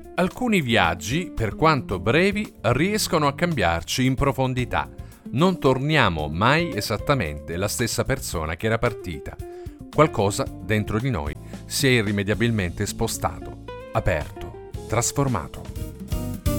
Alcuni viaggi, per quanto brevi, riescono a cambiarci in profondità. Non torniamo mai esattamente la stessa persona che era partita. Qualcosa dentro di noi si è irrimediabilmente spostato, aperto, trasformato.